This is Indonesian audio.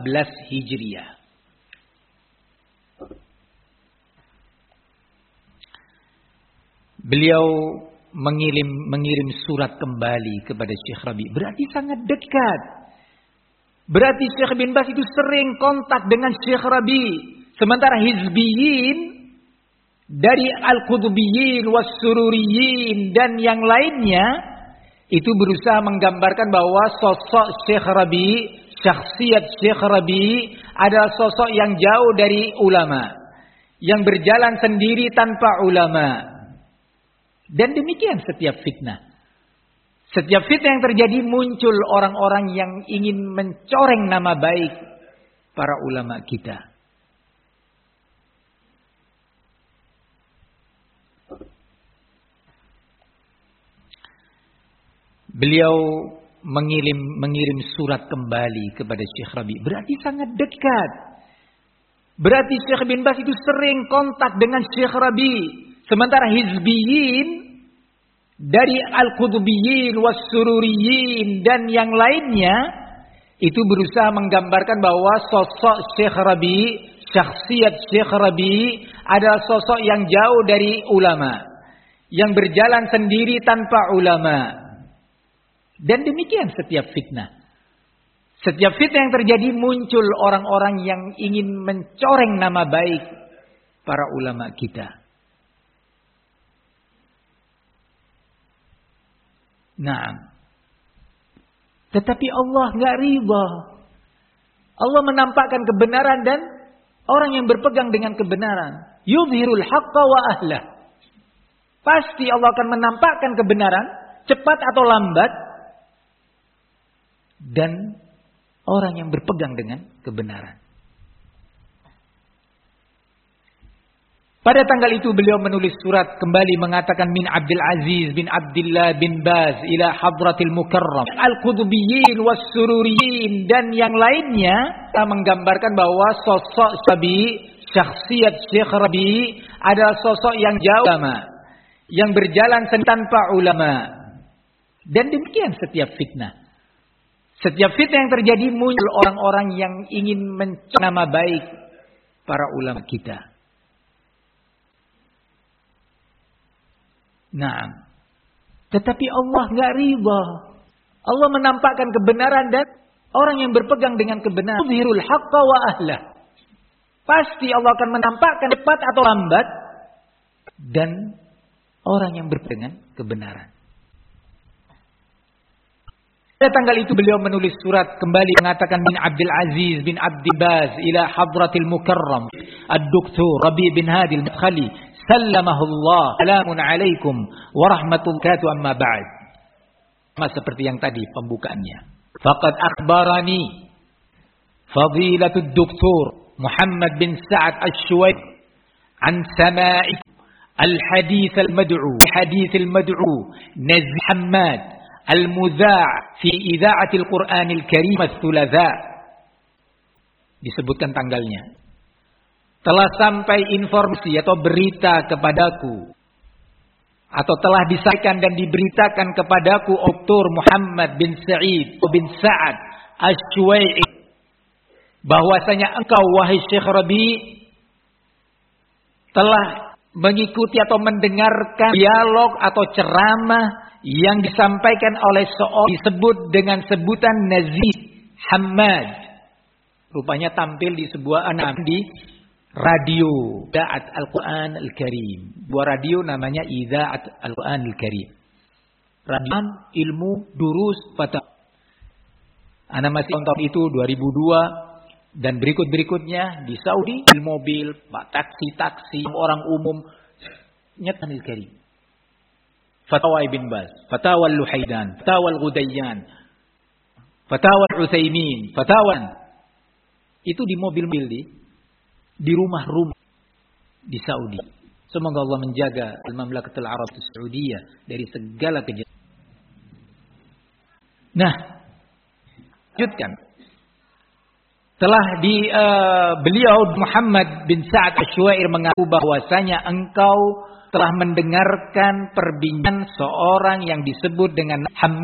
Hijriah. Beliau mengirim surat kembali kepada Syekh Rabi. Berarti sangat dekat. Berarti Syekh bin Baz itu sering kontak dengan Syekh Rabi. Sementara Hizbiyin dari Al-Qutbiyyin was-Sururiyin dan yang lainnya itu berusaha menggambarkan bahwa sosok Syekh Rabi, syakhsiat Syekh Rabi adalah sosok yang jauh dari ulama, yang berjalan sendiri tanpa ulama. Dan demikian setiap fitnah. Setiap fitnah yang terjadi muncul orang-orang yang ingin mencoreng nama baik para ulama kita. Beliau mengirim surat kembali kepada Syekh Rabi. Berarti sangat dekat. Berarti Syekh bin Baz itu sering kontak dengan Syekh Rabi. Sementara Hizbiyin dari Al-Qutbiyyin was-Sururiyin dan yang lainnya itu berusaha menggambarkan bahwa sosok Syekh Rabi, syakhsiat Syekh Rabi adalah sosok yang jauh dari ulama, yang berjalan sendiri tanpa ulama. Dan demikian setiap fitnah. Setiap fitnah yang terjadi muncul orang-orang yang ingin mencoreng nama baik para ulama kita. Nah, tetapi Allah nggak ridha. Allah menampakkan kebenaran dan orang yang berpegang dengan kebenaran. Yudhirul haqqa wa ahlah. Pasti Allah akan menampakkan kebenaran, cepat atau lambat, dan orang yang berpegang dengan kebenaran. Pada tanggal itu beliau menulis surat kembali mengatakan min Abdul Aziz bin Abdullah bin Baz ila Hadratil Mukarram Al-Qutbiyyin was-Sururiyin dan yang lainnya menggambarkan bahwa sosok Rabi, syakhsiat Syekh Rabi adalah sosok yang jauh ulama, yang berjalan tanpa ulama. Dan demikian setiap fitnah. Setiap fitnah yang terjadi muncul orang-orang yang ingin mencoreng nama baik para ulama kita. Nah, tetapi Allah nggak ridha. Allah menampakkan kebenaran dan orang yang berpegang dengan kebenaran. Yudhirul haqqa wa ahlah. Pasti Allah akan menampakkan cepat atau lambat, dan orang yang berpegang dengan kebenaran. Pada tanggal itu beliau menulis surat kembali mengatakan min Abdul Aziz bin Abdul Baz ila Hadratil Mukarram Ad-Doktor Rabi bin Hadi Al-Madkhali sallamahullah salamun alaikum warahmatullahi amma ba'd. Sama seperti yang tadi pembukaannya. Faqad akhbarani Fadilatul Doktor Muhammad bin Sa'ad Ash-Shuwaib an sama'i al-hadith al-mad'u Nazih Hamad al-mudza' fi idza'atil Qur'anil Karim ats-tsulatsa. Disebutkan tanggalnya. Telah sampai informasi atau berita kepadaku, atau telah disampaikan dan diberitakan kepadaku Dr. Muhammad bin Sa'ad Ash-Shuwaib bahwasanya engkau wahai Syekh Rabi telah mengikuti atau mendengarkan dialog atau ceramah yang disampaikan oleh seorang disebut dengan sebutan Nazih Hamad. Rupanya tampil di sebuah di radio Idza'at Al-Quran Al-Karim. Buah radio namanya Idza'at Al-Quran Al-Karim. Radio ilmu durus fata. Ana masih tahun itu 2002 dan berikutnya di Saudi di mobil, taksi orang umum nyata Al-Karim. Fatawa Ibn Baz, Fatawa Al-Luhaidan, Fatawa Al-Ghudayyan, Fatawa Al-Utsaimin, Fatawa itu di mobil-mobil di rumah-rumah di Saudi. Semoga Allah menjaga Al-Mamlakatul Arabiyyah Saudiyah dari segala kejahatan. Nah, lanjutkan. Telah beliau Muhammad bin Sa'ad Ash-Shuwair mengaku bahwasanya engkau telah mendengarkan perbincangan seorang yang disebut dengan